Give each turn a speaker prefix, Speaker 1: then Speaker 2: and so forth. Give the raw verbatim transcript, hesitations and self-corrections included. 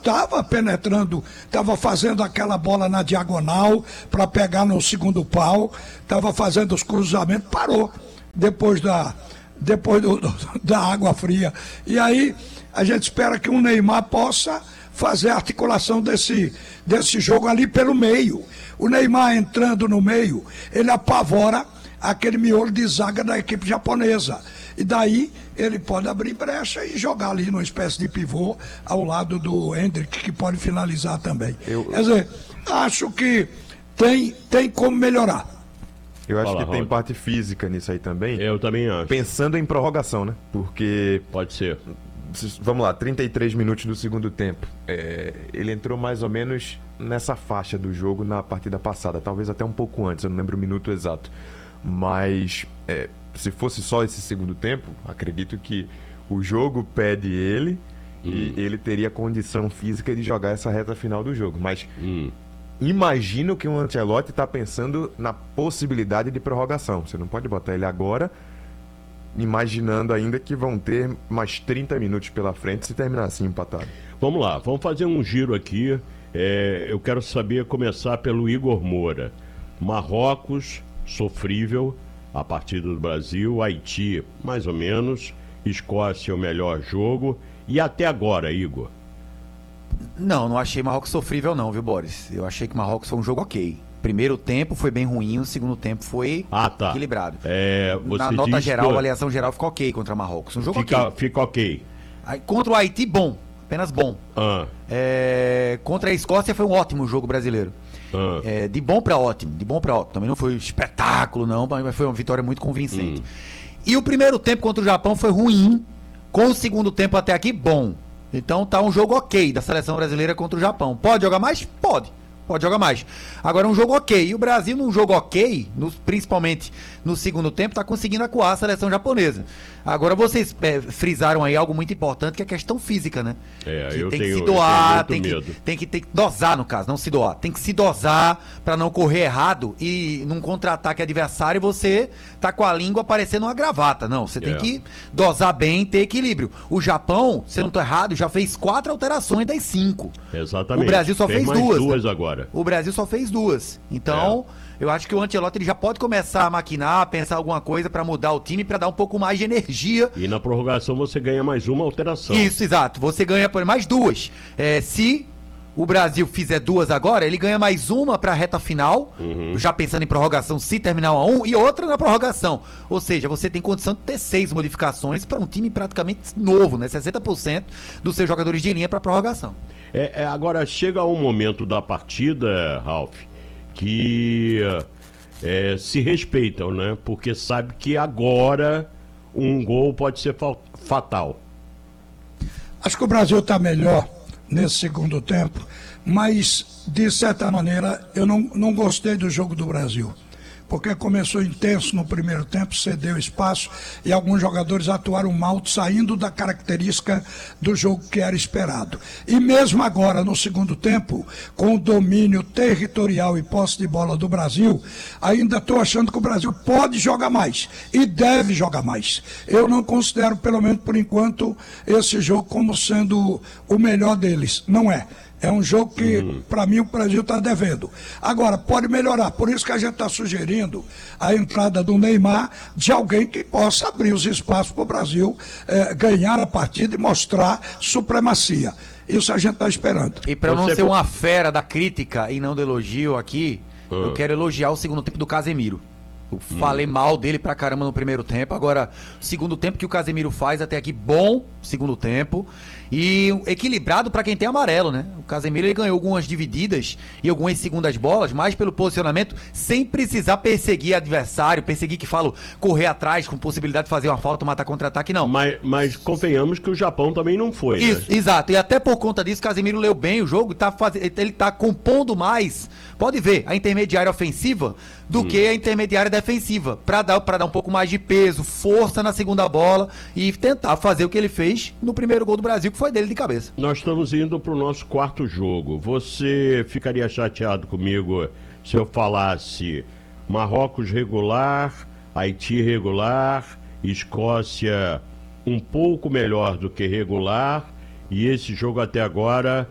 Speaker 1: estava penetrando, estava fazendo aquela bola na diagonal para pegar no segundo pau, estava fazendo os cruzamentos, parou depois da, depois do, do, da água fria. E aí a gente espera que o Neymar possa fazer a articulação desse, desse jogo ali pelo meio. O Neymar entrando no meio, ele apavora aquele miolo de zaga da equipe japonesa. E daí ele pode abrir brecha e jogar ali numa espécie de pivô ao lado do Endrick, que pode finalizar também. Eu... Quer dizer, acho que tem, tem como melhorar.
Speaker 2: Eu acho
Speaker 3: Fala,
Speaker 2: que tem
Speaker 3: Raul.
Speaker 2: parte física nisso aí também.
Speaker 3: Eu também acho.
Speaker 2: Pensando em prorrogação, né? Porque...
Speaker 3: Pode ser.
Speaker 2: Vamos lá, trinta e três minutos do segundo tempo. É, ele entrou mais ou menos nessa faixa do jogo na partida passada, talvez até um pouco antes, eu não lembro o minuto exato. Mas é, se fosse só esse segundo tempo, acredito que o jogo pede ele hum. e ele teria condição física de jogar essa reta final do jogo. Mas hum. imagino que o Ancelotti está pensando na possibilidade de prorrogação. Você não pode botar ele agora, imaginando ainda que vão ter mais trinta minutos pela frente se terminar assim empatado.
Speaker 3: Vamos lá, vamos fazer um giro aqui. É, eu quero saber, começar pelo Igor Moura. Marrocos, sofrível a partida do Brasil. Haiti, mais ou menos. Escócia, o melhor jogo. E até agora, Igor?
Speaker 4: Não, não achei Marrocos sofrível não, viu, Boris? Eu achei que Marrocos foi um jogo ok. Primeiro tempo foi bem ruim, o segundo tempo foi
Speaker 3: ah, tá.
Speaker 4: equilibrado.
Speaker 3: É, você
Speaker 4: Na nota geral,
Speaker 3: que...
Speaker 4: a avaliação geral ficou ok contra Marrocos. Um jogo
Speaker 3: fica,
Speaker 4: ok.
Speaker 3: Fica ok.
Speaker 4: Aí, contra o Haiti, bom. Apenas bom.
Speaker 3: Ah.
Speaker 4: É, contra a Escócia foi um ótimo jogo brasileiro.
Speaker 3: Ah.
Speaker 4: É, de bom para ótimo, de bom para ótimo. Também não foi um espetáculo, não, mas foi uma vitória muito convincente. Hum. E o primeiro tempo contra o Japão foi ruim, com o segundo tempo até aqui, bom. Então tá um jogo ok da seleção brasileira contra o Japão. Pode jogar mais? Pode. Pode jogar mais. Agora, um jogo ok. E o Brasil, num jogo ok, no, principalmente no segundo tempo, está conseguindo acuar a seleção japonesa. Agora, vocês é, frisaram aí algo muito importante, que é a questão física, né?
Speaker 3: É,
Speaker 4: que
Speaker 3: eu
Speaker 4: tem
Speaker 3: tenho,
Speaker 4: que se doar,
Speaker 3: tem
Speaker 4: que,
Speaker 3: medo.
Speaker 4: tem, que, tem que dosar, no caso, não se doar. Tem que se dosar para não correr errado e num contra-ataque adversário você tá com a língua parecendo uma gravata. Não, você tem
Speaker 3: É.
Speaker 4: que dosar bem e ter equilíbrio. O Japão, se eu não tô errado, já fez quatro alterações das cinco.
Speaker 3: Exatamente.
Speaker 4: O Brasil só
Speaker 3: tem
Speaker 4: fez
Speaker 3: mais
Speaker 4: duas.
Speaker 3: duas
Speaker 4: né?
Speaker 3: agora.
Speaker 4: O Brasil só fez duas. Então, é. eu acho que o Ancelotti ele já pode começar a maquinar, pensar alguma coisa para mudar o time, para dar um pouco mais de energia.
Speaker 3: E na prorrogação você ganha mais uma alteração.
Speaker 4: Isso, exato. Você ganha por mais duas. É, se o Brasil fizer duas agora, ele ganha mais uma para a reta final, uhum. já pensando em prorrogação, se terminar um a um, e outra na prorrogação. Ou seja, você tem condição de ter seis modificações para um time praticamente novo, né? sessenta por cento dos seus jogadores de linha para prorrogação.
Speaker 3: É, é, agora, chega um momento da partida, Ralf, que é, se respeitam, né? Porque sabe que agora um gol pode ser fatal.
Speaker 1: Acho que o Brasil está melhor nesse segundo tempo, mas, de certa maneira, eu não, não gostei do jogo do Brasil. Porque começou intenso no primeiro tempo, cedeu espaço e alguns jogadores atuaram mal, saindo da característica do jogo que era esperado. E mesmo agora, no segundo tempo, com o domínio territorial e posse de bola do Brasil, ainda estou achando que o Brasil pode jogar mais e deve jogar mais. Eu não considero, pelo menos por enquanto, esse jogo como sendo o melhor deles. Não é. É um jogo que, uhum. para mim, o Brasil está devendo. Agora, pode melhorar. Por isso que a gente está sugerindo a entrada do Neymar, de alguém que possa abrir os espaços para o Brasil eh, ganhar a partida e mostrar supremacia. Isso a gente está esperando.
Speaker 4: E para não ser uma fera da crítica e não do elogio aqui, uhum. eu quero elogiar o segundo tempo do Casemiro. Eu falei hum. mal dele pra caramba no primeiro tempo. Agora, segundo tempo que o Casemiro faz até aqui, bom segundo tempo. E equilibrado pra quem tem amarelo, né? O Casemiro ele ganhou algumas divididas e algumas segundas bolas, mais pelo posicionamento, sem precisar perseguir adversário, perseguir que falo, correr atrás com possibilidade de fazer uma falta, matar contra-ataque, não.
Speaker 3: Mas, mas convenhamos que o Japão também não foi.
Speaker 4: Isso,
Speaker 3: né?
Speaker 4: Exato. E até por conta disso, o Casemiro leu bem o jogo, tá faz... ele tá compondo mais. Pode ver, a intermediária ofensiva do hum. que a intermediária defensiva, para dar, pra dar um pouco mais de peso, força na segunda bola e tentar fazer o que ele fez no primeiro gol do Brasil, que foi dele de cabeça.
Speaker 3: Nós estamos indo pro nosso quarto jogo. Você ficaria chateado comigo se eu falasse Marrocos regular, Haiti regular, Escócia um pouco melhor do que regular, e esse jogo até agora